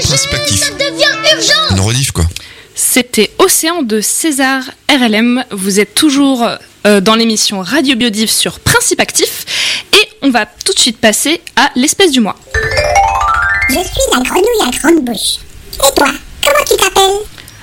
Principe actif. Ça devient urgent. Une rediff, quoi. C'était Océan de César RLM. Vous êtes toujours dans l'émission Radio Biodiv sur Principe Actif. Et on va tout de suite passer à l'espèce du mois. Je suis la grenouille à grande bouche. Et toi, comment tu t'appelles ?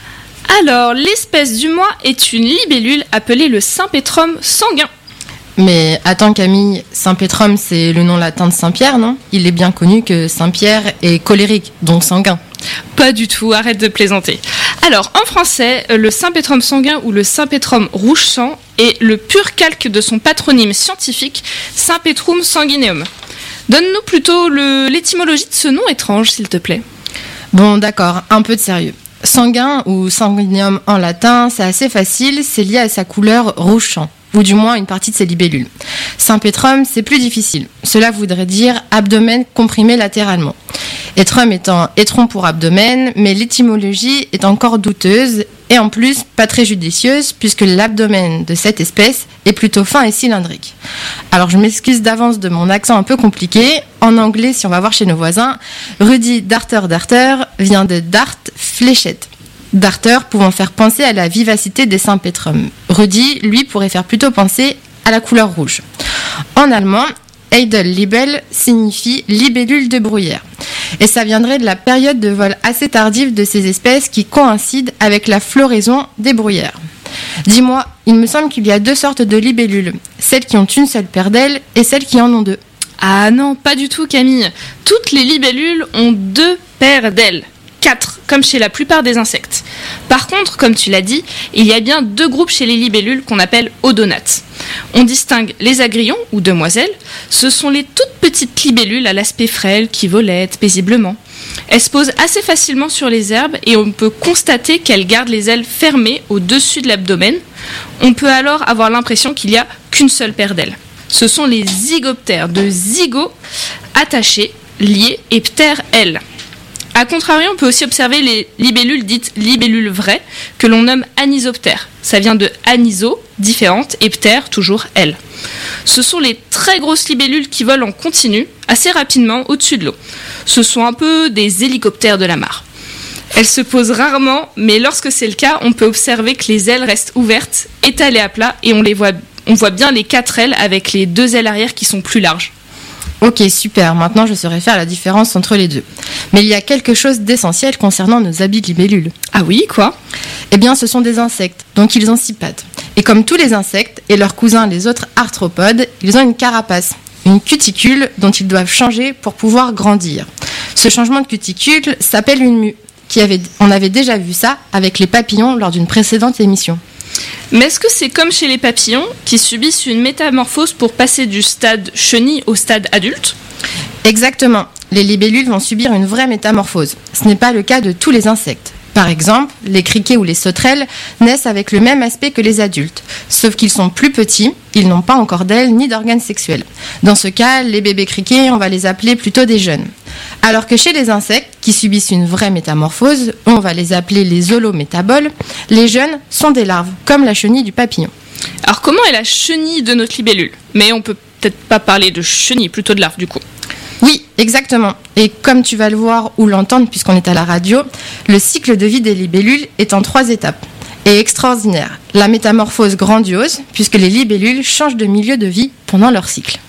Alors, l'espèce du mois est une libellule appelée le Saint-Pétrum sanguin. Mais attends Camille, Saint-Pétrum c'est le nom latin de Saint-Pierre, non ? Il est bien connu que Saint-Pierre est colérique, donc sanguin. Pas du tout, arrête de plaisanter. Alors, en français, le Saint-Pétrum sanguin ou le Saint-Pétrum rouge sang est le pur calque de son patronyme scientifique, Saint-Pétrum sanguineum. Donne-nous plutôt l'étymologie de ce nom étrange, s'il te plaît. Bon d'accord, un peu de sérieux. Sanguin ou sanguineum en latin, c'est assez facile, c'est lié à sa couleur rouge sang, ou du moins une partie de ses libellules. Saint-Pétrum, c'est plus difficile. Cela voudrait dire abdomen comprimé latéralement. Étrum étant étron pour abdomen, mais l'étymologie est encore douteuse et en plus pas très judicieuse puisque l'abdomen de cette espèce est plutôt fin et cylindrique. Alors je m'excuse d'avance de mon accent un peu compliqué. En anglais, si on va voir chez nos voisins, Rudy Darter vient de Dart fléchette. Darter pouvant faire penser à la vivacité des Saint-Pétrum. Rudy, lui, pourrait faire plutôt penser à la couleur rouge. En allemand, Eidelliebel signifie libellule de bruyère. Et ça viendrait de la période de vol assez tardive de ces espèces qui coïncide avec la floraison des bruyères. Dis-moi, il me semble qu'il y a deux sortes de libellules, celles qui ont une seule paire d'ailes et celles qui en ont deux. Ah non, pas du tout Camille. Toutes les libellules ont 2 paires d'ailes. 4, comme chez la plupart des insectes. Par contre, comme tu l'as dit, il y a bien 2 groupes chez les libellules qu'on appelle odonates. On distingue les agrillons, ou demoiselles. Ce sont les toutes petites libellules à l'aspect frêle qui volettent paisiblement. Elles se posent assez facilement sur les herbes et on peut constater qu'elles gardent les ailes fermées au-dessus de l'abdomen. On peut alors avoir l'impression qu'il n'y a qu'une seule paire d'ailes. Ce sont les zygoptères, de zygo, attachés, liés, et ptères, ailes. A contrario, on peut aussi observer les libellules dites libellules vraies, que l'on nomme anisoptères. Ça vient de aniso, différente, et ptère, toujours elle. Ce sont les très grosses libellules qui volent en continu, assez rapidement, au-dessus de l'eau. Ce sont un peu des hélicoptères de la mare. Elles se posent rarement, mais lorsque c'est le cas, on peut observer que les ailes restent ouvertes, étalées à plat, et on voit bien les 4 ailes avec les 2 ailes arrière qui sont plus larges. Ok, super, maintenant je saurais faire la différence entre les deux. Mais il y a quelque chose d'essentiel concernant nos habits de libellules. Ah oui, quoi ? Eh bien, ce sont des insectes, donc ils ont 6 pattes. Et comme tous les insectes et leurs cousins les autres arthropodes, ils ont une carapace, une cuticule dont ils doivent changer pour pouvoir grandir. Ce changement de cuticule s'appelle une mue. On avait déjà vu ça avec les papillons lors d'une précédente émission. Mais est-ce que c'est comme chez les papillons qui subissent une métamorphose pour passer du stade chenille au stade adulte ? Exactement. Les libellules vont subir une vraie métamorphose. Ce n'est pas le cas de tous les insectes. Par exemple, les criquets ou les sauterelles naissent avec le même aspect que les adultes, sauf qu'ils sont plus petits, ils n'ont pas encore d'ailes ni d'organes sexuels. Dans ce cas, les bébés criquets, on va les appeler plutôt des jeunes. Alors que chez les insectes, qui subissent une vraie métamorphose, on va les appeler les holométaboles, les jeunes sont des larves, comme la chenille du papillon. Alors comment est la chenille de notre libellule ? Mais on peut peut-être pas parler de chenille, plutôt de larve du coup. Oui, exactement. Et comme tu vas le voir ou l'entendre puisqu'on est à la radio, le cycle de vie des libellules est en 3 étapes. Et extraordinaire. La métamorphose grandiose, puisque les libellules changent de milieu de vie pendant leur cycle.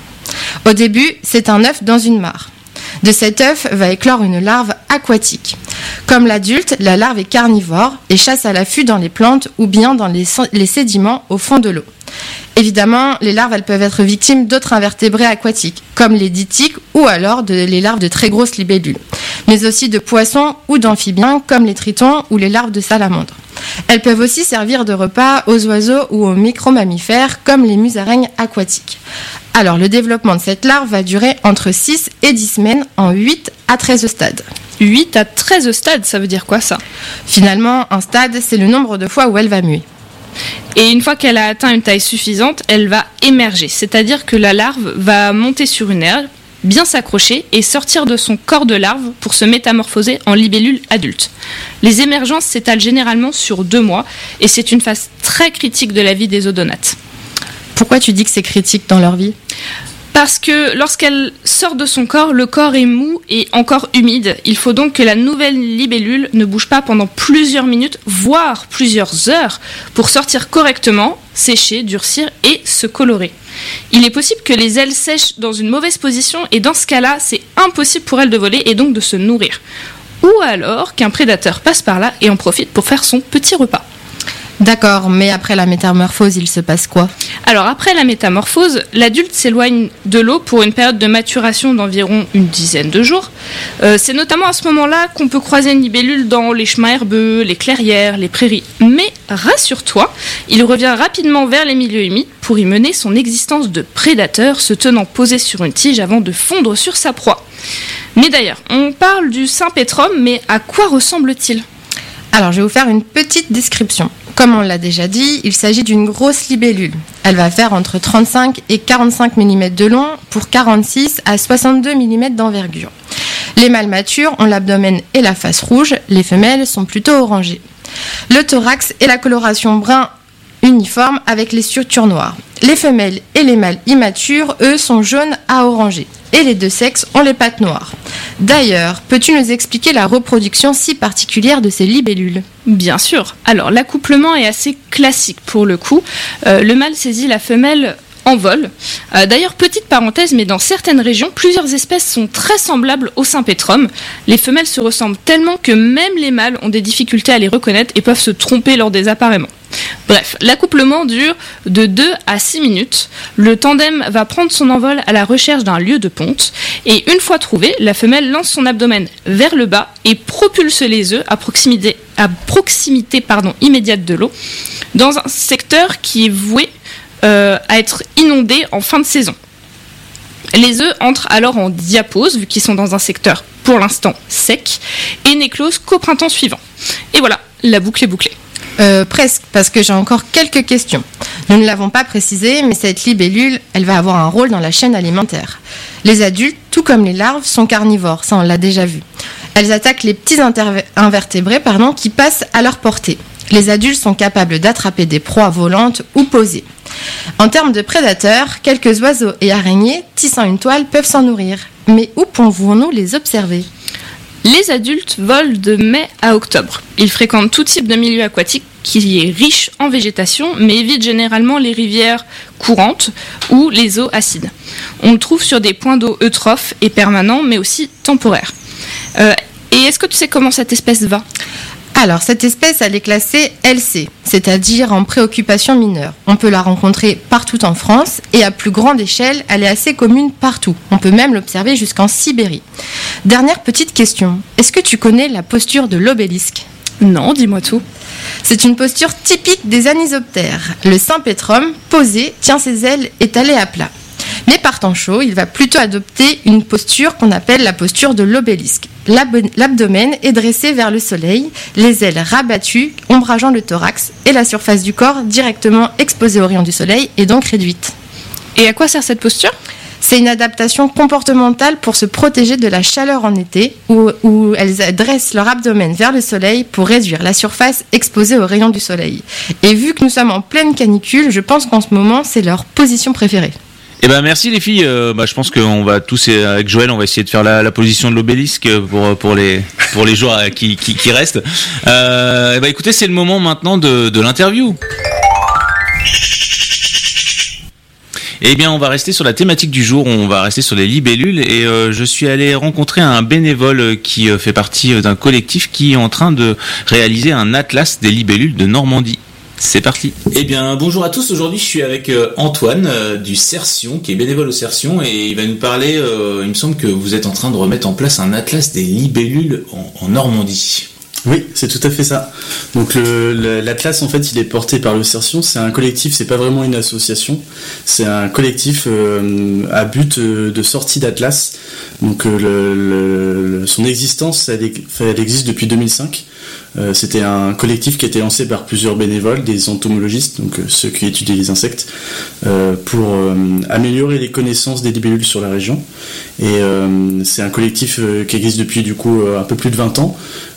Au début, c'est un œuf dans une mare. De cet œuf va éclore une larve aquatique. Comme l'adulte, la larve est carnivore et chasse à l'affût dans les plantes ou bien dans les sédiments au fond de l'eau. Évidemment, les larves elles peuvent être victimes d'autres invertébrés aquatiques, comme les dittiques ou alors les larves de très grosses libellules, mais aussi de poissons ou d'amphibiens comme les tritons ou les larves de salamandres. Elles peuvent aussi servir de repas aux oiseaux ou aux micro-mammifères comme les musaraignes aquatiques. Alors, le développement de cette larve va durer entre 6 et 10 semaines en 8 à 13 stades. 8 à 13 stades, ça veut dire quoi ça ? Finalement, un stade, c'est le nombre de fois où elle va muer. Et une fois qu'elle a atteint une taille suffisante, elle va émerger, c'est-à-dire que la larve va monter sur une herbe, bien s'accrocher et sortir de son corps de larve pour se métamorphoser en libellule adulte. Les émergences s'étalent généralement sur 2 mois et c'est une phase très critique de la vie des odonates. Pourquoi tu dis que c'est critique dans leur vie ? Parce que lorsqu'elle sort de son corps, le corps est mou et encore humide. Il faut donc que la nouvelle libellule ne bouge pas pendant plusieurs minutes, voire plusieurs heures, pour sortir correctement, sécher, durcir et se colorer. Il est possible que les ailes sèchent dans une mauvaise position et dans ce cas-là, c'est impossible pour elles de voler et donc de se nourrir. Ou alors qu'un prédateur passe par là et en profite pour faire son petit repas. D'accord, mais après la métamorphose, il se passe quoi ? Alors après la métamorphose, l'adulte s'éloigne de l'eau pour une période de maturation d'environ une dizaine de jours. C'est notamment à ce moment-là qu'on peut croiser une libellule dans les chemins herbeux, les clairières, les prairies. Mais rassure-toi, il revient rapidement vers les milieux humides pour y mener son existence de prédateur, se tenant posé sur une tige avant de fondre sur sa proie. Mais d'ailleurs, on parle du Sympétrum, mais à quoi ressemble-t-il ? Alors, je vais vous faire une petite description. Comme on l'a déjà dit, il s'agit d'une grosse libellule. Elle va faire entre 35 et 45 mm de long pour 46 à 62 mm d'envergure. Les mâles matures ont l'abdomen et la face rouge, les femelles sont plutôt orangées. Le thorax et la coloration brun uniforme avec les structures noires. Les femelles et les mâles immatures, eux, sont jaunes à orangés. Et les deux sexes ont les pattes noires. D'ailleurs, peux-tu nous expliquer la reproduction si particulière de ces libellules ? Bien sûr. Alors, l'accouplement est assez classique pour le coup. Le mâle saisit la femelle en vol. D'ailleurs, petite parenthèse, mais dans certaines régions, plusieurs espèces sont très semblables au Sympétrum. Les femelles se ressemblent tellement que même les mâles ont des difficultés à les reconnaître et peuvent se tromper lors des appareillements. Bref, l'accouplement dure de 2 à 6 minutes. Le tandem va prendre son envol à la recherche d'un lieu de ponte. Et une fois trouvé, la femelle lance son abdomen vers le bas et propulse les œufs à proximité immédiate de l'eau, dans un secteur qui est voué à être inondé en fin de saison. Les œufs entrent alors en diapause, vu qu'ils sont dans un secteur pour l'instant sec, et n'éclosent qu'au printemps suivant. Et voilà, la boucle est bouclée. Presque, parce que j'ai encore quelques questions. Nous ne l'avons pas précisé, mais cette libellule, elle va avoir un rôle dans la chaîne alimentaire. Les adultes, tout comme les larves, sont carnivores, ça on l'a déjà vu. Elles attaquent les petits invertébrés qui passent à leur portée. Les adultes sont capables d'attraper des proies volantes ou posées. En termes de prédateurs, quelques oiseaux et araignées tissant une toile peuvent s'en nourrir. Mais où pouvons-nous les observer ? Les adultes volent de mai à octobre. Ils fréquentent tout type de milieu aquatique qui est riche en végétation, mais évitent généralement les rivières courantes ou les eaux acides. On le trouve sur des points d'eau eutrophes et permanents, mais aussi temporaires. Et est-ce que tu sais comment cette espèce va ? Alors, cette espèce, elle est classée LC, c'est-à-dire en préoccupation mineure. On peut la rencontrer partout en France et à plus grande échelle, elle est assez commune partout. On peut même l'observer jusqu'en Sibérie. Dernière petite question, est-ce que tu connais la posture de l'obélisque ? Non, dis-moi tout. C'est une posture typique des anisoptères. Le Sympétrum, posé, tient ses ailes étalées à plat. Mais par temps chaud, il va plutôt adopter une posture qu'on appelle la posture de l'obélisque. L'abdomen est dressé vers le soleil, les ailes rabattues, ombrageant le thorax, et la surface du corps directement exposée aux rayons du soleil est donc réduite. Et à quoi sert cette posture ? C'est une adaptation comportementale pour se protéger de la chaleur en été, où elles dressent leur abdomen vers le soleil pour réduire la surface exposée aux rayons du soleil. Et vu que nous sommes en pleine canicule, je pense qu'en ce moment, c'est leur position préférée. Eh ben merci les filles. Je pense qu'on va tous avec Joël, on va essayer de faire la position de l'obélisque pour les jours qui restent. Écoutez, c'est le moment maintenant de l'interview. Eh bien, on va rester sur la thématique du jour, on va rester sur les libellules et je suis allé rencontrer un bénévole qui fait partie d'un collectif qui est en train de réaliser un atlas des libellules de Normandie. C'est parti. Eh bien, bonjour à tous. Aujourd'hui, je suis avec Antoine du Cersion, qui est bénévole au Cersion, et il va nous parler. Il me semble que vous êtes en train de remettre en place un atlas des libellules en Normandie. Oui, c'est tout à fait ça. Donc l'Atlas, en fait, il est porté par le Cersion. C'est un collectif, c'est pas vraiment une association. C'est un collectif à but de sortie d'Atlas. Donc son existence, elle existe depuis 2005. C'était un collectif qui a été lancé par plusieurs bénévoles, des entomologistes, donc ceux qui étudient les insectes, pour améliorer les connaissances des libellules sur la région. Et c'est un collectif qui existe depuis du coup un peu plus de 20 ans.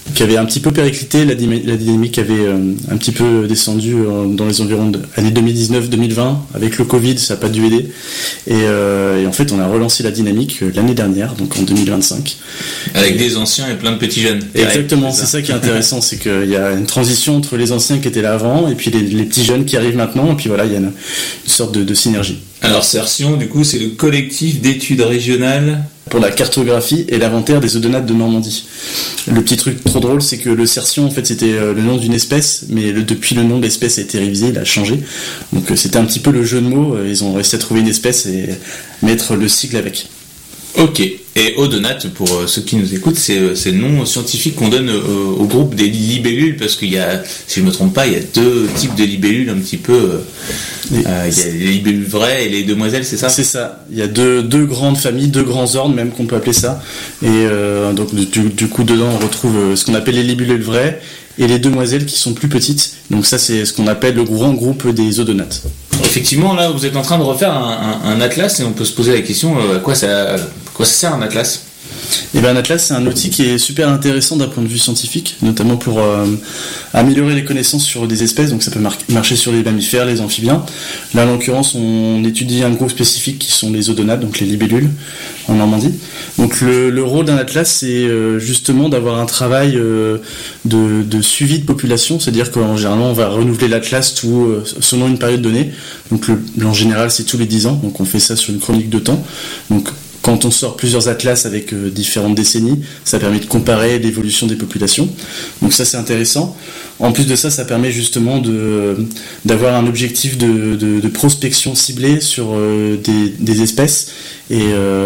qui avait un petit peu périclité, la dynamique avait un petit peu descendu dans les environs de l'année 2019-2020, avec le Covid, ça n'a pas dû aider, et en fait on a relancé la dynamique l'année dernière, donc en 2025. Avec des anciens et plein de petits jeunes. Exactement, c'est ça qui est intéressant, c'est qu'il y a une transition entre les anciens qui étaient là avant, et puis les petits jeunes qui arrivent maintenant, et puis voilà, il y a une sorte de synergie. Alors Cersion, du coup, c'est le collectif d'études régionales pour la cartographie et l'inventaire des odonates de Normandie. Le petit truc trop drôle, c'est que le Cersion, en fait, c'était le nom d'une espèce, mais depuis le nom de l'espèce a été révisé, il a changé. Donc c'était un petit peu le jeu de mots, ils ont réussi à trouver une espèce et mettre le sigle avec. Ok, et odonate, pour ceux qui nous écoutent, c'est le nom scientifique qu'on donne au groupe des libellules, parce qu'il y a, si je me trompe pas, il y a deux types de libellules un petit peu. Il y a les libellules vraies et les demoiselles, c'est ça ? C'est ça, il y a deux grandes familles, deux grands ordres même qu'on peut appeler ça, et donc du coup dedans on retrouve ce qu'on appelle les libellules vraies, et les demoiselles qui sont plus petites, donc ça c'est ce qu'on appelle le grand groupe des odonates. Effectivement, là vous êtes en train de refaire un atlas, et on peut se poser la question, à quoi ça sert un atlas ? Et bien un atlas, c'est un outil qui est super intéressant d'un point de vue scientifique, notamment pour améliorer les connaissances sur des espèces, donc ça peut marcher sur les mammifères, les amphibiens. Là en l'occurrence on étudie un groupe spécifique qui sont les odonates, donc les libellules en Normandie. Donc le rôle d'un atlas, c'est justement d'avoir un travail de suivi de population, c'est-à-dire qu'en général on va renouveler l'atlas selon une période donnée, donc en général c'est tous les 10 ans, donc on fait ça sur une chronique de temps. Donc quand on sort plusieurs atlas avec différentes décennies, ça permet de comparer l'évolution des populations. Donc ça c'est intéressant. En plus de ça, ça permet justement d'avoir un objectif de prospection ciblée sur des espèces et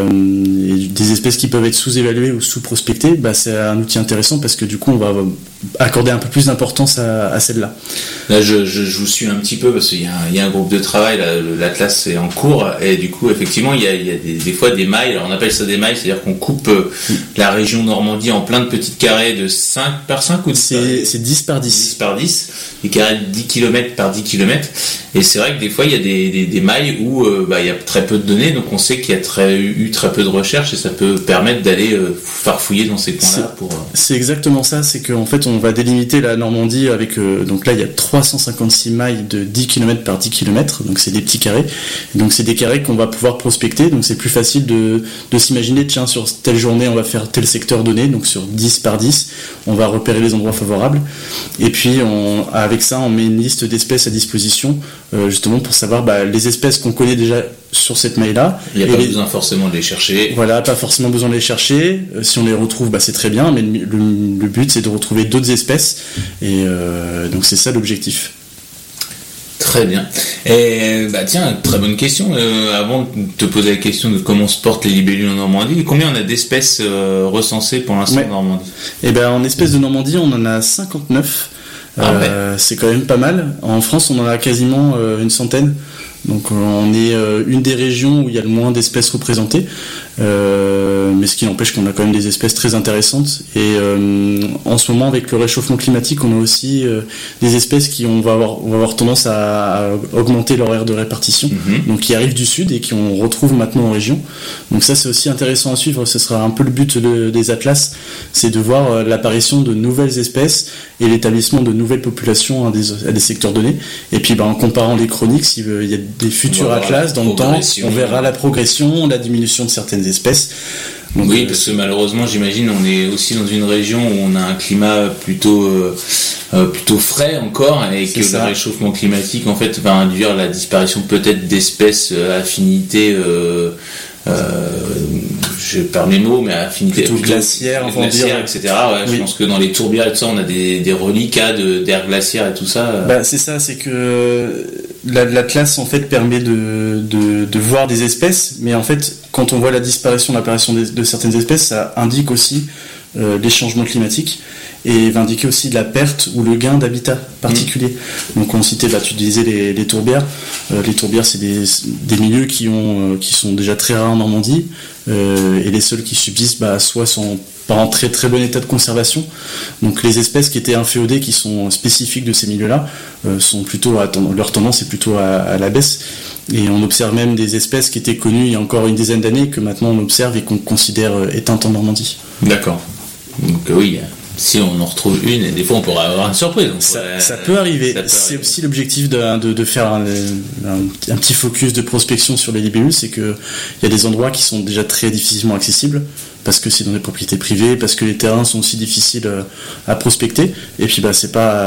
des espèces qui peuvent être sous-évaluées ou sous-prospectées. Bah, c'est un outil intéressant parce que du coup on va accorder un peu plus d'importance à celle-là. Là je vous suis un petit peu parce qu'il y a un groupe de travail, là, l'atlas est en cours, et du coup effectivement il y a des fois des mailles. Alors on appelle ça des mailles, c'est-à-dire qu'on coupe la région Normandie en plein de petits carrés de 5 par 5 ou c'est 10 par 10. 10 par 10, des carrés de 10 km par 10 km, et c'est vrai que des fois il y a des mailles où il y a très peu de données, donc on sait qu'il y a eu très peu de recherches, et ça peut permettre d'aller farfouiller dans ces coins-là. C'est exactement ça, c'est qu'en fait on va délimiter la Normandie avec, donc là il y a 356 mailles de 10 km par 10 km, donc c'est des petits carrés, et donc c'est des carrés qu'on va pouvoir prospecter, donc c'est plus facile de s'imaginer, tiens sur telle journée on va faire tel secteur donné, donc sur 10 par 10 on va repérer les endroits favorables, et puis avec ça on met une liste d'espèces à disposition, justement pour savoir les espèces qu'on connaît déjà sur cette maille-là. Il n'y a pas besoin forcément de les chercher. Voilà, pas forcément besoin de les chercher. Si on les retrouve, c'est très bien, mais le but c'est de retrouver d'autres espèces, et donc c'est ça l'objectif. Très bien. Et tiens, très bonne question. Avant de te poser la question de comment se portent les libellules en Normandie, combien on a d'espèces recensées pour l'instant en Normandie ? Et en espèces de Normandie, on en a 59. C'est quand même pas mal. En France, on en a quasiment une centaine. Donc on est une des régions où il y a le moins d'espèces représentées, mais ce qui n'empêche qu'on a quand même des espèces très intéressantes. Et en ce moment, avec le réchauffement climatique, on a aussi des espèces qui va avoir tendance à augmenter leur aire de répartition, donc qui arrivent du sud et qu'on retrouve maintenant en région. Donc ça c'est aussi intéressant à suivre, ce sera un peu le but des atlas, c'est de voir l'apparition de nouvelles espèces et l'établissement de nouvelles populations à des secteurs donnés. Et puis en comparant les chroniques, s'il y a des futurs atlas dans le temps, on verra la progression, la diminution de certaines espèces. Donc, oui, parce que malheureusement, j'imagine, on est aussi dans une région où on a un climat plutôt frais encore, et que le réchauffement climatique en fait va induire la disparition peut-être d'espèces à affinité je perds mes mots, mais à affinité plutôt glaciaire, etc. Ouais, oui. Je pense que dans les tourbières et tout ça, on a des reliquats d'air glaciaire et tout ça. C'est ça, c'est que l'atlas en fait permet de voir des espèces, mais en fait, quand on voit la disparition, l'apparition de certaines espèces, ça indique aussi les changements climatiques, et va indiquer aussi la perte ou le gain d'habitat particulier. Donc on citait, tu disais les tourbières. Les tourbières, c'est des milieux qui sont déjà très rares en Normandie, et les seuls qui subsistent soit sont pas en très très bon état de conservation. Donc les espèces qui étaient inféodées, qui sont spécifiques de ces milieux-là, sont plutôt leur tendance est plutôt à la baisse. Et on observe même des espèces qui étaient connues il y a encore une dizaine d'années, que maintenant on observe et qu'on considère éteintes en Normandie. D'accord. Donc oui, si on en retrouve une, et des fois on pourrait avoir une surprise. Ça peut arriver. C'est aussi l'objectif de faire un petit focus de prospection sur les libellules, c'est que il y a des endroits qui sont déjà très difficilement accessibles, parce que c'est dans des propriétés privées, parce que les terrains sont aussi difficiles à prospecter, et puis ce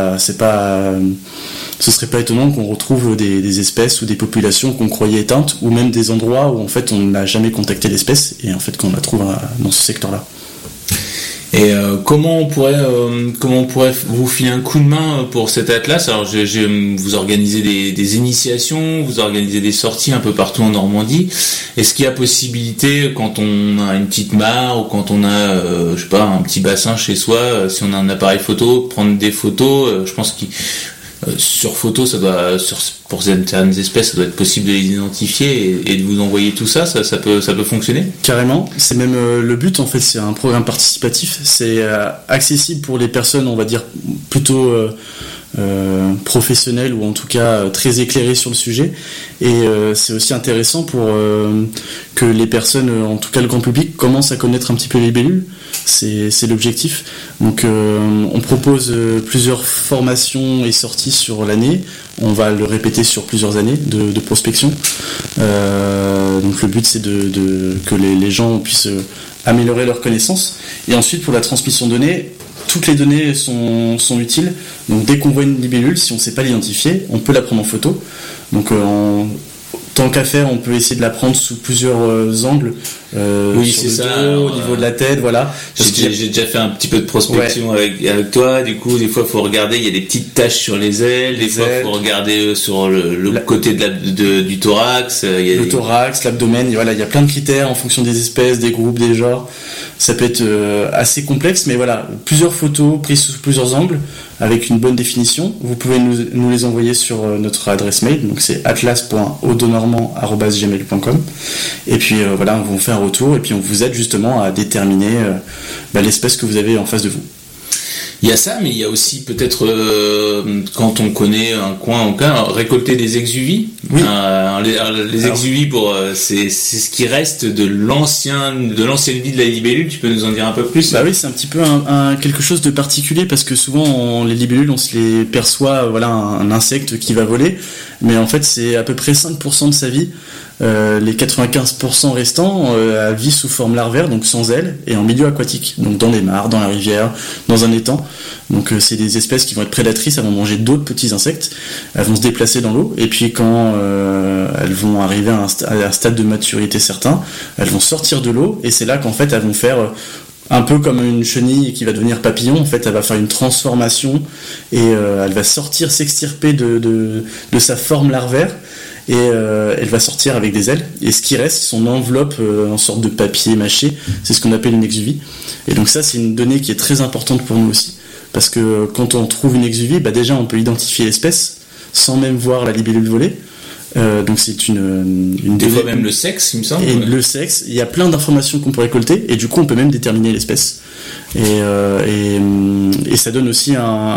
serait pas étonnant qu'on retrouve des espèces ou des populations qu'on croyait éteintes, ou même des endroits où en fait on n'a jamais contacté l'espèce, et en fait qu'on la trouve dans ce secteur-là. Et comment on pourrait vous filer un coup de main pour cet atlas? Alors, vous organisez des initiations, vous organisez des sorties un peu partout en Normandie. Est-ce qu'il y a possibilité, quand on a une petite mare ou quand on a, un petit bassin chez soi, si on a un appareil photo, prendre des photos? Je pense que sur photo, pour certaines espèces, ça doit être possible de les identifier et de vous envoyer tout ça. Ça peut fonctionner. Carrément. C'est même le but, en fait. C'est un programme participatif. C'est accessible pour les personnes, on va dire, plutôt professionnelles, ou en tout cas très éclairées sur le sujet. Et c'est aussi intéressant pour que les personnes, en tout cas le grand public, commencent à connaître un petit peu les libellules. C'est l'objectif. Donc on propose plusieurs formations et sorties sur l'année. On va le répéter sur plusieurs années de prospection. Donc le but, c'est que les gens puissent améliorer leurs connaissances. Et ensuite, pour la transmission de données, toutes les données sont utiles. Donc dès qu'on voit une libellule, si on ne sait pas l'identifier, on peut la prendre en photo. Donc tant qu'à faire, on peut essayer de la prendre sous plusieurs angles. Oui, sur c'est le ça. dos, au niveau de la tête, voilà. J'ai déjà fait un petit peu de prospection avec toi. Du coup, des fois, faut regarder. Il y a des petites taches sur les ailes. Des fois, faut regarder sur le côté du thorax. Le thorax, l'abdomen. Voilà, il y a plein de critères en fonction des espèces, des groupes, des genres. Ça peut être assez complexe, mais voilà, plusieurs photos prises sous plusieurs angles avec une bonne définition. Vous pouvez nous les envoyer sur notre adresse mail. Donc c'est atlas.odonormand@gmail.com. Et puis voilà, on vous fait un retour et puis on vous aide justement à déterminer l'espèce que vous avez en face de vous. Il y a ça, mais il y a aussi peut-être, quand on connaît un coin en cas, récolter des exuvies. Oui. Les exuvies, c'est ce qui reste de l'ancienne vie de la libellule. Tu peux nous en dire un peu plus? Bah oui, c'est un petit peu quelque chose de particulier, parce que souvent les libellules, on se les perçoit, un insecte qui va voler, mais en fait c'est à peu près 5% de sa vie. Les 95% restants vivent sous forme larvaire, donc sans ailes, et en milieu aquatique, donc dans les mares, dans la rivière, dans un étang. Donc c'est des espèces qui vont être prédatrices, elles vont manger d'autres petits insectes, elles vont se déplacer dans l'eau, et puis quand elles vont arriver à un stade de maturité certain, elles vont sortir de l'eau, et c'est là qu'en fait elles vont faire un peu comme une chenille qui va devenir papillon. En fait, elle va faire une transformation et elle va s'extirper de sa forme larvaire, et elle va sortir avec des ailes, et ce qui reste, son enveloppe en sorte de papier mâché, c'est ce qu'on appelle une exuvie. Et donc ça, c'est une donnée qui est très importante pour nous aussi, parce que quand on trouve une exuvie, déjà on peut identifier l'espèce sans même voir la libellule voler. Donc c'est une des fois même le sexe, il me semble. Et le sexe, il y a plein d'informations qu'on peut récolter, et du coup on peut même déterminer l'espèce. Et ça donne aussi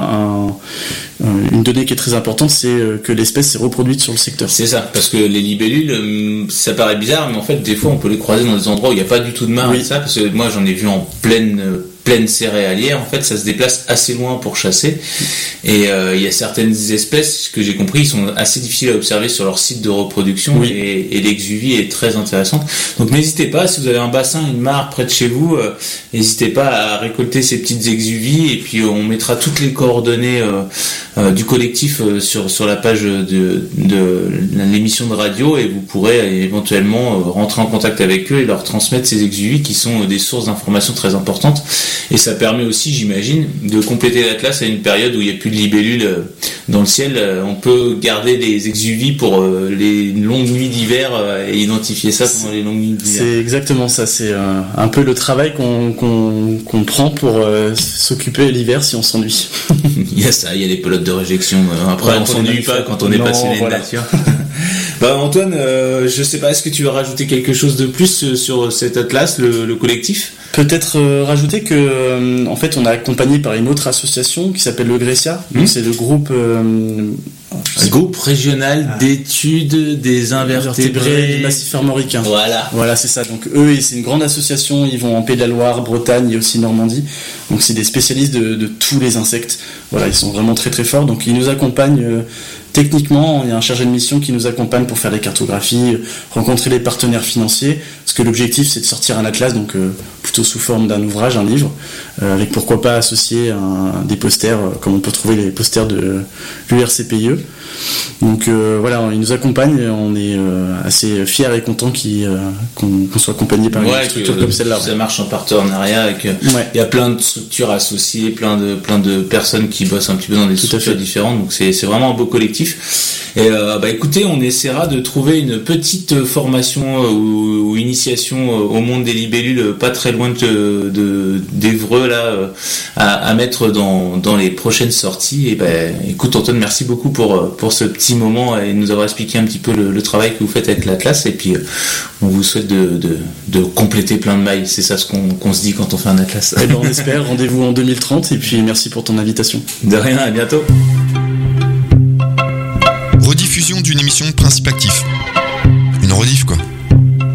une donnée qui est très importante, c'est que l'espèce s'est reproduite sur le secteur. C'est ça, parce que les libellules, ça paraît bizarre, mais en fait des fois on peut les croiser dans des endroits où il n'y a pas du tout de mare. Oui. Et ça, parce que moi j'en ai vu en pleine céréalière, en fait ça se déplace assez loin pour chasser, et il y a certaines espèces que j'ai compris, ils sont assez difficiles à observer sur leur site de reproduction. Oui. Et l'exuvie est très intéressante, donc n'hésitez pas, si vous avez un bassin, une mare près de chez vous, n'hésitez pas à récolter ces petites exuvies, et puis on mettra toutes les coordonnées du collectif sur la page de l'émission de radio, et vous pourrez éventuellement rentrer en contact avec eux et leur transmettre ces exuvies qui sont des sources d'informations très importantes. Et ça permet aussi, j'imagine, de compléter l'atlas à une période où il n'y a plus de libellules dans le ciel. On peut garder des exuvies pour les longues nuits d'hiver et identifier ça pendant les longues nuits d'hiver. C'est exactement ça, c'est un peu le travail qu'on prend pour s'occuper l'hiver si on s'ennuie. Il y a ça, il y a les pelotes de réjection. Après, on s'ennuie pas quand on est passionné de nature. Antoine, je sais pas, est-ce que tu veux rajouter quelque chose de plus sur cet atlas, le collectif? Peut-être rajouter que en fait on est accompagné par une autre association qui s'appelle le Grecia. Donc c'est le groupe Un groupe régional d'études des invertébrés du massif armoricain. Voilà, c'est ça. Donc eux, c'est une grande association. Ils vont en Pays de la Loire, Bretagne et aussi Normandie. Donc c'est des spécialistes de tous les insectes. Voilà, ils sont vraiment très très forts. Donc ils nous accompagnent techniquement. Il y a un chargé de mission qui nous accompagne pour faire les cartographies, rencontrer les partenaires financiers. Parce que l'objectif, c'est de sortir un atlas, donc plutôt sous forme d'un ouvrage, un livre, avec pourquoi pas associer des posters, comme on peut trouver les posters de l'URCPIE. Donc voilà, ils nous accompagnent et on est assez fiers et contents qu'on soit accompagné par une structure comme celle-là. Ça marche en partenariat avec. Il y a plein de structures associées, plein de personnes qui bossent un petit peu dans des structures différentes. Donc c'est vraiment un beau collectif. Et écoutez, on essaiera de trouver une petite formation ou initiation au monde des libellules, pas très loin d'Évreux là, à mettre dans les prochaines sorties. Et écoute Antoine, merci beaucoup pour ce petit moment et nous avoir expliqué un petit peu le travail que vous faites avec l'Atlas. Et puis on vous souhaite de compléter plein de mailles. C'est ça ce qu'on se dit quand on fait un Atlas. Et on espère. Rendez-vous en 2030 et puis merci pour ton invitation. De rien, à bientôt. Rediffusion d'une émission Principe Actif.